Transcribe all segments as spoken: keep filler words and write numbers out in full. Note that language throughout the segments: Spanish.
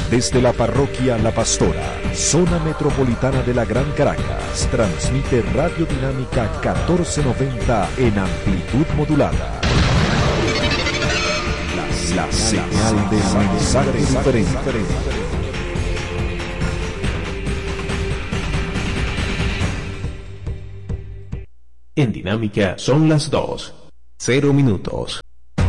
Desde la parroquia La Pastora, zona metropolitana de la Gran Caracas, transmite Radio Dinámica catorce noventa en amplitud modulada. La, la señal de mensaje diferente. En Dinámica son las dos, cero minutos.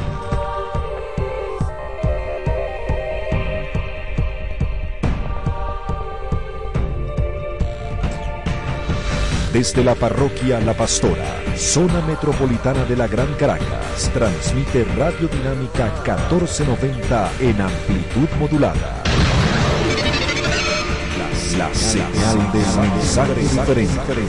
Desde la parroquia La Pastora, zona metropolitana de la Gran Caracas, transmite Radio Dinámica catorce noventa en amplitud modulada. La, la señal de mensaje diferente.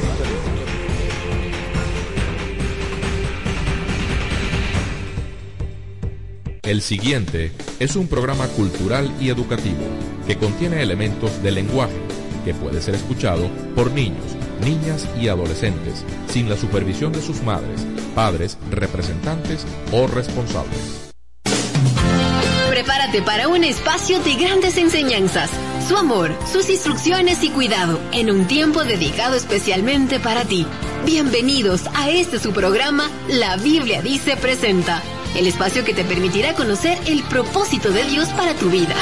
El siguiente es un programa cultural y educativo que contiene elementos de lenguaje que puede ser escuchado por niños, niñas y adolescentes sin la supervisión de sus madres, padres, representantes o responsables. Prepárate para un espacio de grandes enseñanzas, su amor, sus instrucciones y cuidado en un tiempo dedicado especialmente para ti. Bienvenidos a este su programa, La Biblia Dice Presenta, el espacio que te permitirá conocer el propósito de Dios para tu vida.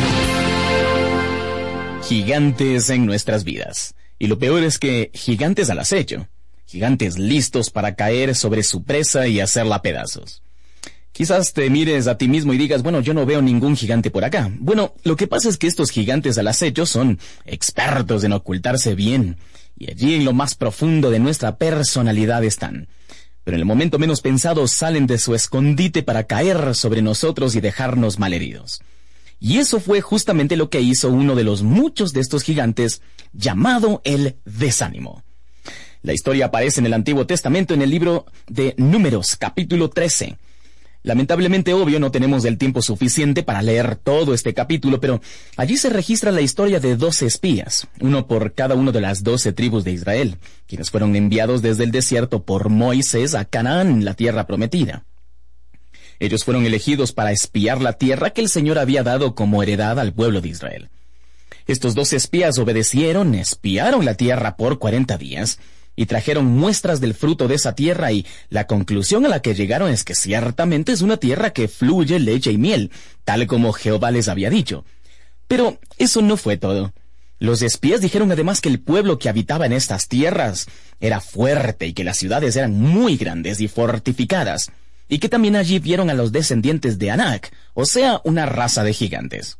Gigantes en nuestras vidas. Y lo peor es que gigantes al acecho. Gigantes listos para caer sobre su presa y hacerla pedazos. Quizás te mires a ti mismo y digas, bueno, yo no veo ningún gigante por acá. Bueno, lo que pasa es que estos gigantes al acecho son expertos en ocultarse bien. Y allí en lo más profundo de nuestra personalidad están. Pero en el momento menos pensado salen de su escondite para caer sobre nosotros y dejarnos malheridos. Y eso fue justamente lo que hizo uno de los muchos de estos gigantes, llamado el desánimo. La historia aparece en el Antiguo Testamento en el libro de Números, capítulo trece. Lamentablemente, obvio, no tenemos el tiempo suficiente para leer todo este capítulo, pero allí se registra la historia de doce espías, uno por cada una de las doce tribus de Israel, quienes fueron enviados desde el desierto por Moisés a Canaán, la tierra prometida. Ellos fueron elegidos para espiar la tierra que el Señor había dado como heredad al pueblo de Israel. Estos doce espías obedecieron, espiaron la tierra por cuarenta días, y trajeron muestras del fruto de esa tierra, y la conclusión a la que llegaron es que ciertamente es una tierra que fluye leche y miel, tal como Jehová les había dicho. Pero eso no fue todo. Los espías dijeron además que el pueblo que habitaba en estas tierras era fuerte y que las ciudades eran muy grandes y fortificadas, y que también allí vieron a los descendientes de Anak, o sea, una raza de gigantes.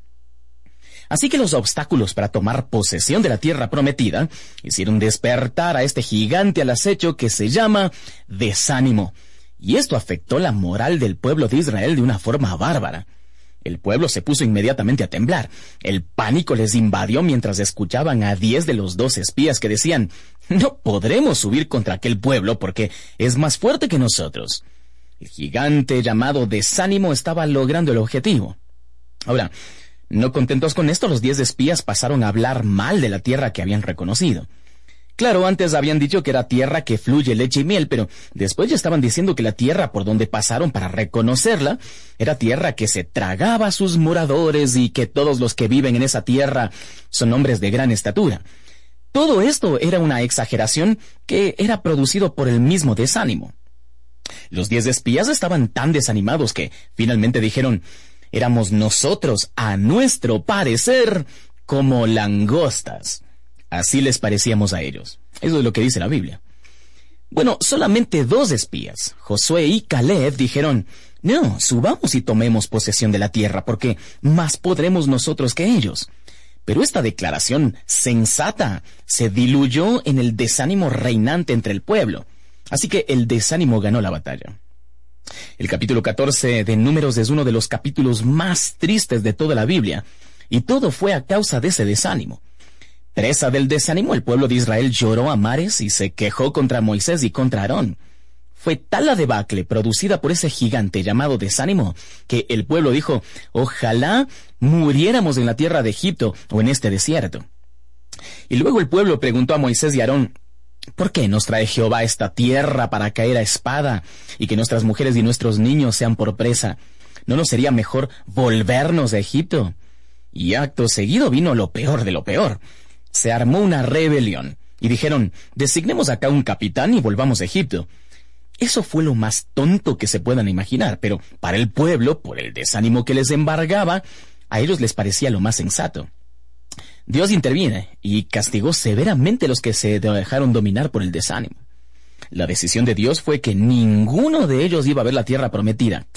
Así que los obstáculos para tomar posesión de la tierra prometida hicieron despertar a este gigante al acecho que se llama desánimo. Y esto afectó la moral del pueblo de Israel de una forma bárbara. El pueblo se puso inmediatamente a temblar. El pánico les invadió mientras escuchaban a diez de los doce espías que decían, no podremos subir contra aquel pueblo porque es más fuerte que nosotros. El gigante llamado desánimo estaba logrando el objetivo. Ahora, no contentos con esto, los diez espías pasaron a hablar mal de la tierra que habían reconocido. Claro, antes habían dicho que era tierra que fluye leche y miel, pero después ya estaban diciendo que la tierra por donde pasaron para reconocerla era tierra que se tragaba a sus moradores y que todos los que viven en esa tierra son hombres de gran estatura. Todo esto era una exageración que era producido por el mismo desánimo. Los diez espías estaban tan desanimados que finalmente dijeron, éramos nosotros, a nuestro parecer, como langostas. Así les parecíamos a ellos. Eso es lo que dice la Biblia. Bueno, solamente dos espías, Josué y Caleb, dijeron, no, subamos y tomemos posesión de la tierra, porque más podremos nosotros que ellos. Pero esta declaración sensata se diluyó en el desánimo reinante entre el pueblo. Así que el desánimo ganó la batalla. El capítulo catorce de Números es uno de los capítulos más tristes de toda la Biblia, y todo fue a causa de ese desánimo. Presa del desánimo, el pueblo de Israel lloró a mares y se quejó contra Moisés y contra Aarón. Fue tal la debacle producida por ese gigante llamado desánimo, que el pueblo dijo, ojalá muriéramos en la tierra de Egipto o en este desierto. Y luego el pueblo preguntó a Moisés y Aarón, ¿por qué nos trae Jehová esta tierra para caer a espada y que nuestras mujeres y nuestros niños sean por presa? ¿No nos sería mejor volvernos a Egipto? Y acto seguido vino lo peor de lo peor. Se armó una rebelión. Y dijeron, designemos acá un capitán y volvamos a Egipto. Eso fue lo más tonto que se puedan imaginar, pero para el pueblo, por el desánimo que les embargaba, a ellos les parecía lo más sensato. Dios interviene y castigó severamente a los que se dejaron dominar por el desánimo. La decisión de Dios fue que ninguno de ellos iba a ver la tierra prometida.